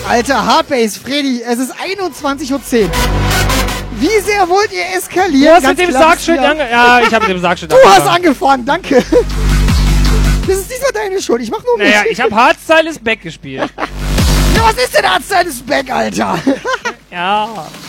Alter, Hardbase, Freddy, es ist 21:10 Uhr. Wie sehr wollt ihr eskalieren? Du hast mit dem Sargschild angefangen. Ja, ich habe mit dem Sargschild Du hast angefangen, danke. Das ist diesmal deine Schuld, ich mach nur mit. Naja, ich habe Hardstyle is Back gespielt. Ja, was ist denn Hardstyle is Back, Alter? Ja.